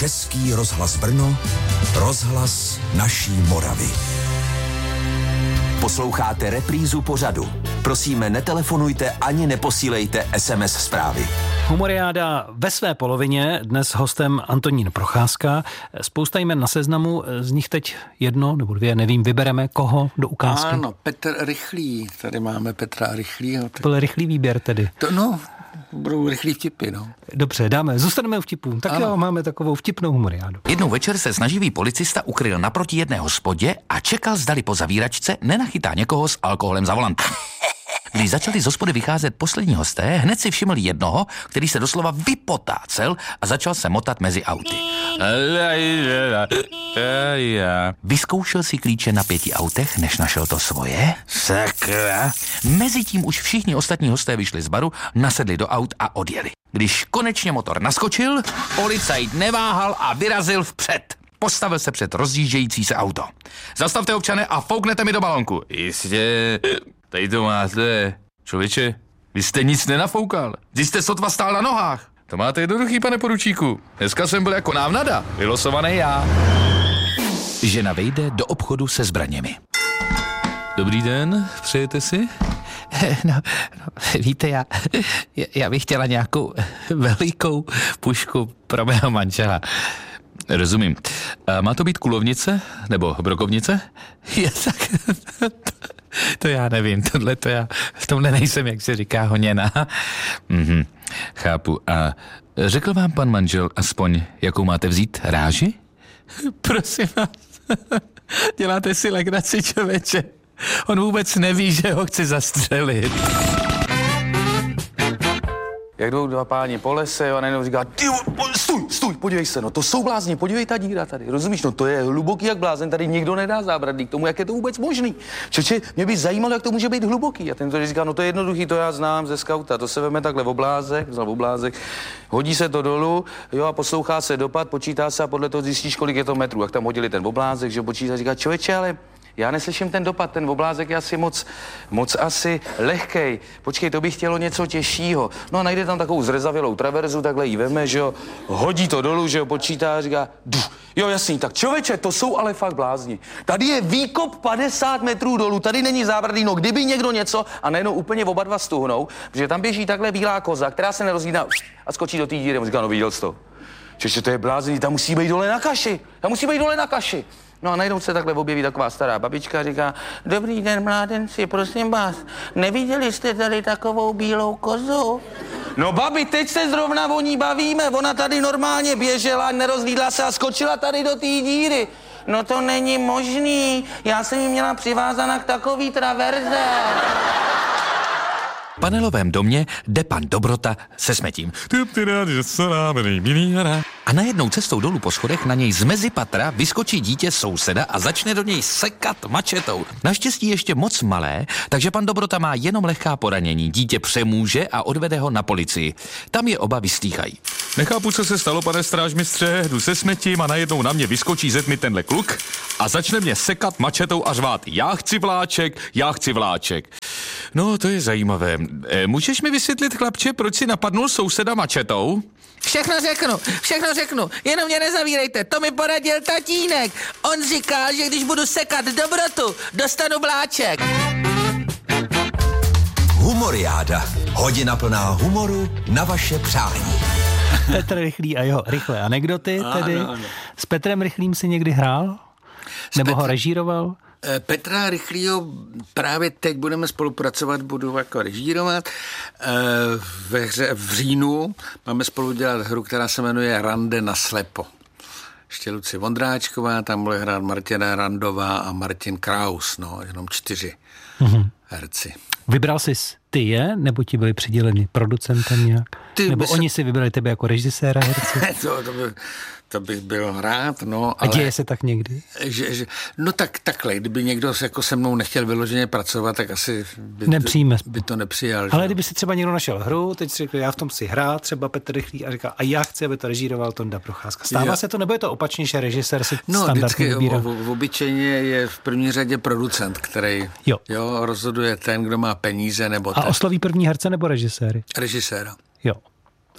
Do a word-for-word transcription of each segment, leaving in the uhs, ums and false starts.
Český rozhlas Brno, rozhlas naší Moravy. Posloucháte reprízu pořadu. Prosíme, netelefonujte ani neposílejte es em es zprávy. Humoriáda ve své polovině, dnes hostem Antonín Procházka. Spousta jmen na seznamu, z nich teď jedno nebo dvě, nevím, vybereme koho do ukázky. Ano, Petr Rychlý, tady máme Petra Rychlýho. To byl rychlý výběr tedy. To no, budou rychlý vtipy, no. Dobře, dáme, zůstaneme u vtipů. Tak ano. Jo, máme takovou vtipnou humoriádu. Jednou večer se snaživý policista ukryl naproti jedné hospodě a čekal, zdali po zavíračce nenachytá někoho s alkoholem za volantem. Když začali z hospody vycházet poslední hosté, hned si všiml jednoho, který se doslova vypotácel a začal se motat mezi auty. Vyzkoušel si klíče na pěti autech, než našel to svoje. Sakra. Mezitím už všichni ostatní hosté vyšli z baru, nasedli do aut a odjeli. Když konečně motor naskočil, policajt neváhal a vyrazil vpřed. Postavil se před rozjíždějící se auto. Zastavte, občane, a fouknete mi do balonku. Jistě, tady to máte. Člověče, vy jste nic nenafoukal. Vy jste sotva stál na nohách. To máte jednoduchý, pane poručíku. Dneska jsem byl jako návnada. Vylosovaný já. Žena vejde do obchodu se zbraněmi. Dobrý den, přejete si? No, no víte, já, já bych chtěla nějakou velikou pušku pro mého manžela. Rozumím. A má to být kulovnice? Nebo brokovnice? Já tak... To, to já nevím, tohle to já... V tomhle nejsem, jak se říká, honěná. Mhm, chápu. A řekl vám pan manžel aspoň, jakou máte vzít ráži? Prosím vás, děláte si legraci, člověče. On vůbec neví, že ho chci zastřelit. Jak jdou dva páni po lese, jo, a najednou říká, ty, stůj, stůj, podívej se, no to jsou blázni, podívej ta díra tady, rozumíš, no to je hluboký jak blázen, tady nikdo nedá zábradlí k tomu, jak je to vůbec možný. Čeče, mě by zajímalo, jak to může být hluboký. A ten to říká, no to je jednoduchý, to já znám ze skauta, to se veme takhle v oblázek, vzal v oblázek, hodí se to dolů, jo, a poslouchá se dopad, počítá se a podle toho zjistíš, kolik je to metrů. Jak tam hodili ten oblázek, že počítá, říká, člověče, ale já neslyším ten dopad, ten oblázek je asi moc, moc asi lehkej. Počkej, to by chtělo něco těžšího. No a najde tam takovou zrezavělou traverzu, takhle jí veme, že jo, hodí to dolů, že jo, počítá a říká, duf, jo jasný, tak člověče, to jsou ale fakt blázni. Tady je výkop padesát metrů dolů, tady není zábradlí, no kdyby někdo něco a najednou úplně oba dva stuhnou, protože tam běží takhle bílá koza, která se nerozjídá a skočí do té díry. On říká, no viděl jsi to? Čeče, to je blázni, tam musí být dole na kaši, tam musí být dole na kaši. No a najednou se takhle objeví taková stará babička a říká, dobrý den, mládenci, prosím vás, neviděli jste tady takovou bílou kozu? No babi, teď se zrovna o ní bavíme, ona tady normálně běžela, nerozlídla se a skočila tady do té díry. No to není možný, já jsem ji měla přivázaná k takový traverze. V panelovém domě jde pan Dobrota se smetím. A najednou cestou dolů po schodech na něj z mezipatra vyskočí dítě souseda a začne do něj sekat mačetou. Naštěstí ještě moc malé, takže pan Dobrota má jenom lehká poranění. Dítě přemůže a odvede ho na policii. Tam je oba vyslýchají. Nechápu, co se stalo, pane strážmistře, jdu se smetím a najednou na mě vyskočí ze tmy tenhle kluk a začne mě sekat mačetou a řvát. Já chci vláček, já chci vláček. No, to je zajímavé. E, můžeš mi vysvětlit, chlapče, proč si napadnul souseda mačetou? Všechno řeknu, všechno řeknu, jenom mě nezavírejte, to mi poradil tatínek. On říkal, že když budu sekat Dobrotu, dostanu vláček. Humoriáda. Hodina plná humoru na vaše přání. Petr Rychlý a jeho rychlé anekdoty tedy. Ano, ano. S Petrem Rychlým si někdy hrál? S Nebo Petr... ho režíroval? Petra Rychlýho právě teď budeme spolupracovat, budu jako režírovat. Ve hře v říjnu máme spolu dělat hru, která se jmenuje Rande na slepo. Ještě Lucie Vondráčková, tam bude hrát Martina Randová a Martin Kraus, no, jenom čtyři mm-hmm. herci. Vybral jsi ty je, nebo ti byli přiděleni producentem nějak? Ty nebo oni se... si vybrali tebe jako režiséra herce? to, to, by, to bych byl rád, no. A děje ale, se tak někdy? Že, že, no tak takhle, kdyby někdo jako se mnou nechtěl vyloženě pracovat, tak asi by, Nepřijme. To, by to nepřijal. Ale že? kdyby si třeba někdo našel hru, teď si řekl, já v tom si hrát, třeba Petr Rychlý a říká, a já chci, aby to režíroval Tonda Procházka. Stává jo. se to, nebo je to opačně, že režisér si no, standardně vybírá? No, v, v obyčejně je v první řadě producent, který jo. Jo, rozhoduje ten, kdo má peníze, nebo A ten. Osloví první herce nebo režiséry? Režiséra. Jo.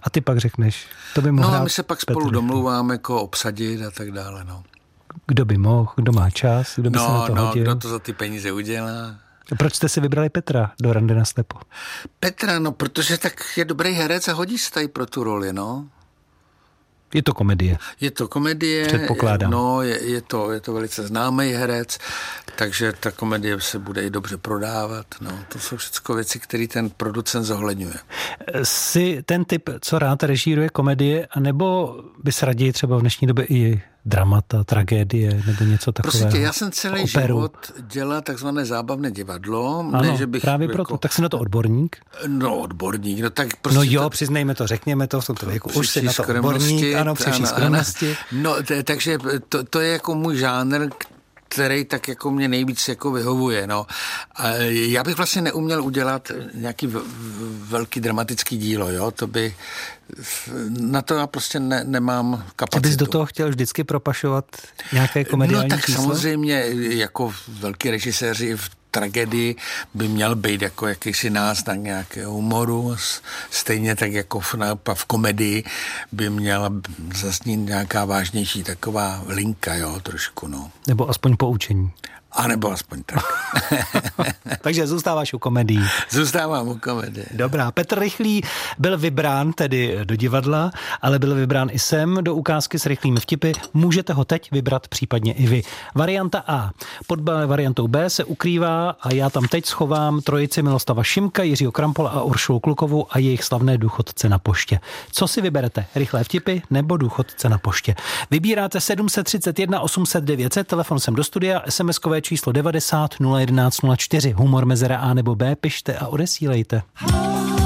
A ty pak řekneš, to by mohl No a hrát my se pak Petr spolu Rychlý. domlouváme, jako obsadit a tak dále, no. Kdo by mohl, kdo má čas, kdo by se na No, to no, hodil. kdo to za ty peníze udělá? Proč jste si vybrali Petra do Randy na slepo? Petra, no, protože tak je dobrý herec a hodí se tady pro tu roli, no. Je to komedie. Je to komedie, Předpokládám. no, je, je, to, je to velice známý herec, takže ta komedie se bude i dobře prodávat, no. To jsou všechno věci, které ten producent zohledňuje. Jsi ten typ, co rád režíruje komedie, anebo bys raději třeba v dnešní době i dramata, tragédie nebo něco takového? Prostě já jsem celý operu. život dělal takzvané zábavné divadlo. Ano, ne, že bych právě jako, proto. Tak jsi na to odborník? No, odborník, no tak prostě... No jo, to, přiznejme to, řekněme to, v tomto věku. Už při jsi na to skromnosti, odborník, ano, při vší ano, skromnosti. No, t- takže to, to je jako můj žánr, který tak jako mě nejvíc jako vyhovuje, no. A já bych vlastně neuměl udělat nějaký v, v, velký dramatický dílo, jo, to by, na to já prostě ne, nemám kapacitu. Ty bys do toho chtěl vždycky propašovat nějaké komediální No tak číslo? samozřejmě jako velký režiséři v tragédii by měl být jako jakýsi náznak nějakého humoru, stejně tak jako v, v komedii by měla zaznít nějaká vážnější taková linka, jo, trošku, no. Nebo aspoň poučení. A nebo aspoň tak. Takže zůstáváš u komedií. Zůstávám u komedie. Dobrá, Petr Rychlý byl vybrán tedy do divadla, ale byl vybrán i sem do ukázky s rychlými vtipy. Můžete ho teď vybrat případně i vy. Varianta A. Pod variantou B se ukrývá a já tam teď schovám trojici Milostava Šimka, Jiřího Krampola a Uršulu Klukovou a jejich slavné důchodce na poště. Co si vyberete? Rychlé vtipy nebo důchodce na poště? Vybíráte sedm set třicet jedna osm set devět set, telefon sem do studia, SMSkové číslo devadesát nula jedenáct nula čtyři. Humor mezera A nebo B pište a odesílejte.